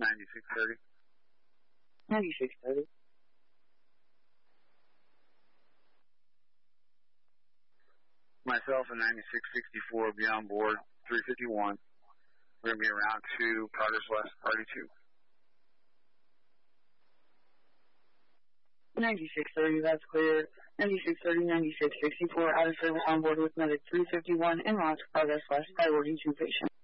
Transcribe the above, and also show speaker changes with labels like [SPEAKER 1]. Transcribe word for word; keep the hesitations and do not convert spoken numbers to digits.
[SPEAKER 1] ninety-six thirty.
[SPEAKER 2] ninety-six thirty.
[SPEAKER 1] Myself and ninety-six sixty-four will be on board three fifty-one. We're going to be around to Progress West, Party two.
[SPEAKER 2] ninety-six thirty, that's clear. ninety-six thirty, ninety-six sixty-four, out of service on board with medic three fifty-one, and lost Progress West, priority two patient.